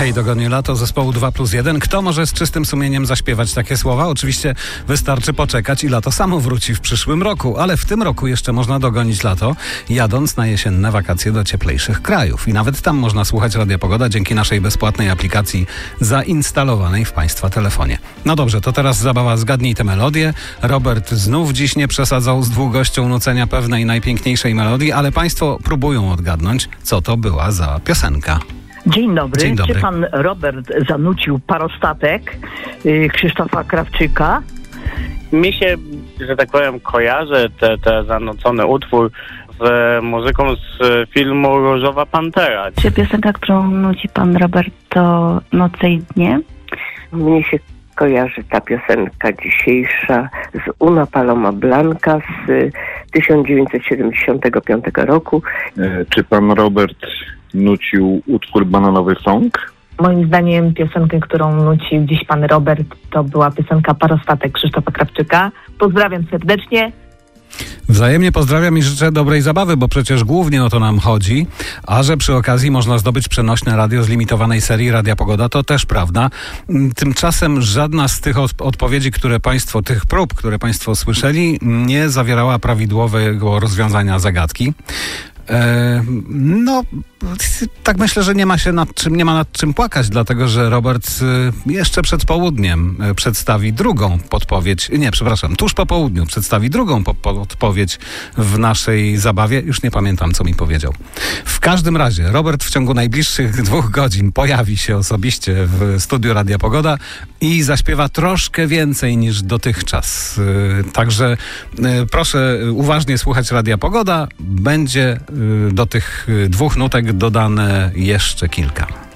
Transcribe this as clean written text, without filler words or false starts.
Hej, dogonię lato zespołu 2+1. Kto może z czystym sumieniem zaśpiewać takie słowa? Oczywiście wystarczy poczekać i lato samo wróci w przyszłym roku, ale w tym roku jeszcze można dogonić lato, jadąc na jesienne wakacje do cieplejszych krajów. I nawet tam można słuchać Radia Pogoda dzięki naszej bezpłatnej aplikacji zainstalowanej w Państwa telefonie. No dobrze, to teraz zabawa Zgadnij tę melodię. Robert znów dziś nie przesadzał z długością nucenia pewnej najpiękniejszej melodii, ale Państwo próbują odgadnąć, co to była za piosenka. Dzień dobry. Dzień dobry. Czy pan Robert zanucił Parostatek Krzysztofa Krawczyka? Mi się, że tak powiem, kojarzy ten zanucony utwór z muzyką z filmu Różowa Pantera. Czy piosenka, którą nuci pan Robert, to Noce i dnie? Mnie się kojarzy ta piosenka dzisiejsza z Una Paloma Blanca z 1975 roku. Czy pan Robert nucił utwór Bananowy Song? Moim zdaniem piosenkę, którą nucił dziś pan Robert, to była piosenka Parostatek Krzysztofa Krawczyka. Pozdrawiam serdecznie. Wzajemnie pozdrawiam i życzę dobrej zabawy, bo przecież głównie o to nam chodzi, a że przy okazji można zdobyć przenośne radio z limitowanej serii Radia Pogoda, to też prawda. Tymczasem żadna z tych odpowiedzi, tych prób, które Państwo słyszeli, nie zawierała prawidłowego rozwiązania zagadki. No, tak myślę, że nie ma nad czym płakać, dlatego że Robert jeszcze przed południem przedstawi drugą podpowiedź, tuż po południu przedstawi drugą podpowiedź w naszej zabawie. Już nie pamiętam, co mi powiedział. W każdym razie Robert w ciągu najbliższych 2 godzin pojawi się osobiście w studiu Radia Pogoda i zaśpiewa troszkę więcej niż dotychczas. Także proszę uważnie słuchać Radia Pogoda. Będzie do tych 2 nutek dodane jeszcze kilka.